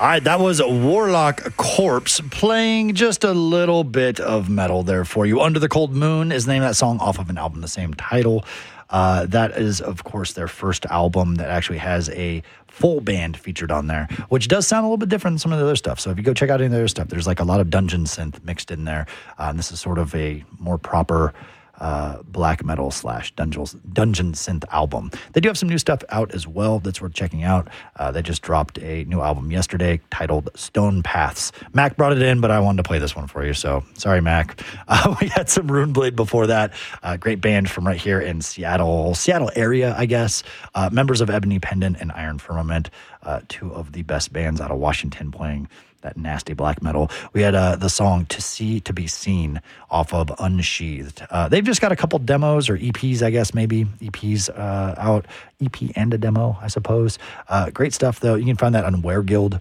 All right, that was Warlock Corpse playing just a little bit of metal there for you. Under the Cold Moon is the name of that song off of an album the same title. That is, of course, their first album that actually has a full band featured on there, which does sound a little bit different than some of the other stuff. So if you go check out any of the other stuff, there's like a lot of dungeon synth mixed in there. And this is sort of a more proper black metal / dungeon synth album. They do have some new stuff out as well that's worth checking out. They just dropped a new album yesterday titled Stone Paths. Mac brought it in, but I wanted to play this one for you, so sorry, Mac. We had some Runeblade before that. Great band from right here in Seattle area, I guess. Members of Ebony Pendant and Iron Firmament, two of the best bands out of Washington playing that nasty black metal. We had the song To See To Be Seen off of Unsheathed. They've just got a couple demos or EPs, I guess, maybe. EPs out. EP and a demo, I suppose. Great stuff, though. You can find that on Wereguild.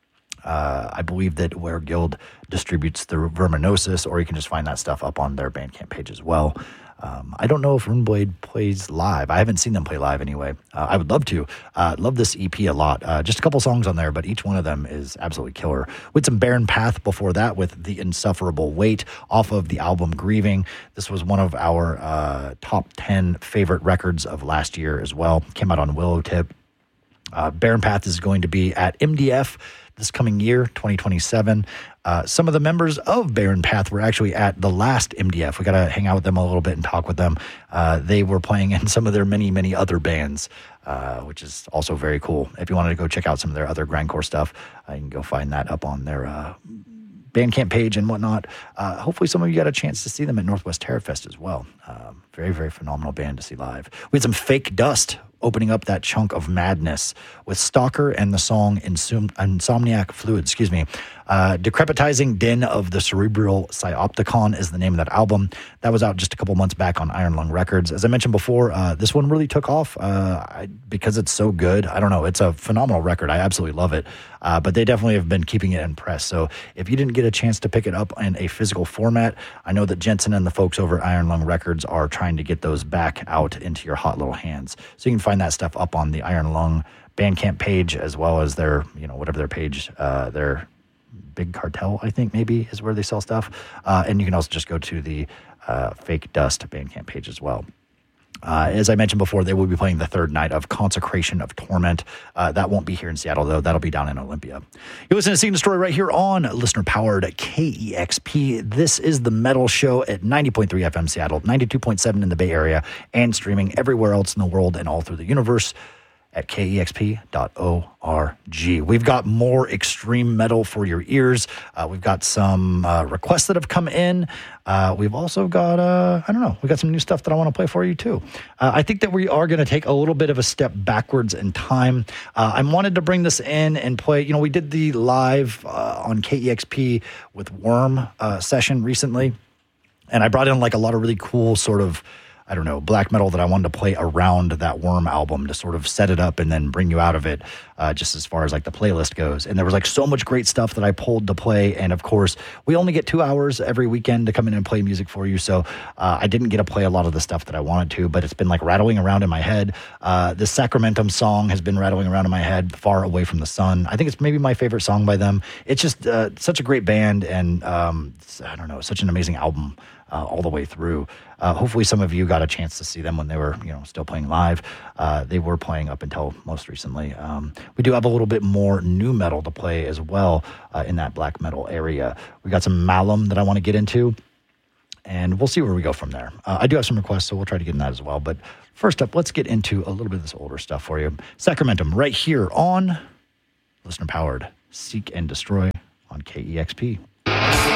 I believe that Wereguild distributes through Verminosis, or you can just find that stuff up on their Bandcamp page as well. I don't know if Runeblade plays live. I haven't seen them play live anyway. I would love to. Love this EP a lot. Just a couple songs on there, but each one of them is absolutely killer. With some Barren Path before that with The Insufferable Weight off of the album Grieving. This was one of our top 10 favorite records of last year as well. Came out on Willowtip. Barren Path is going to be at MDF this coming year, 2027. Some of the members of Barren Path were actually at the last MDF. We got to hang out with them a little bit and talk with them. They were playing in some of their many, many other bands, which is also very cool. If you wanted to go check out some of their other grindcore stuff, you can go find that up on their Bandcamp page and whatnot. Hopefully some of you got a chance to see them at Northwest Terrorfest as well. Very, very phenomenal band to see live. We had some Fake Dust opening up that chunk of madness with Stalker and the song Insomniac Fluid, Decrepitizing Den of the Cerebral Psyopticon is the name of that album. That was out just a couple months back on Iron Lung Records. As I mentioned before, this one really took off because it's so good. I don't know. It's a phenomenal record. I absolutely love it. But they definitely have been keeping it in press. So if you didn't get a chance to pick it up in a physical format, I know that Jensen and the folks over at Iron Lung Records are trying to get those back out into your hot little hands. So you can find that stuff up on the Iron Lung Bandcamp page, as well as their, whatever their page, their Big Cartel, I think maybe is where they sell stuff. And you can also just go to the Fake Dust Bandcamp page as well. As I mentioned before, they will be playing the third night of Consecration of Torment. That won't be here in Seattle, though. That'll be down in Olympia. You listen to Seek and Destroy right here on listener-powered KEXP. This is the Metal Show at 90.3 FM Seattle, 92.7 in the Bay Area, and streaming everywhere else in the world and all through the universe at KEXP.org. We've got more extreme metal for your ears. We've got some requests that have come in. We've also got, we got some new stuff that I want to play for you too. I think that we are going to take a little bit of a step backwards in time. I wanted to bring this in and play, we did the live on KEXP with Worm session recently. And I brought in like a lot of really cool sort of, black metal that I wanted to play around that Worm album to sort of set it up and then bring you out of it, just as far as like the playlist goes. And there was like so much great stuff that I pulled to play. And of course, we only get 2 hours every weekend to come in and play music for you. So I didn't get to play a lot of the stuff that I wanted to, but it's been like rattling around in my head. The Sacramentum song has been rattling around in my head, Far Away from the Sun. I think it's maybe my favorite song by them. It's just such a great band and such an amazing album. All the way through. Hopefully some of you got a chance to see them when they were, still playing live. They were playing up until most recently. We do have a little bit more new metal to play as well in that black metal area. We got some Malum that I want to get into, and we'll see where we go from there. I do have some requests, so we'll try to get in that as well. But first up, let's get into a little bit of this older stuff for you. Sacramentum right here on listener-powered Seek and Destroy on KEXP.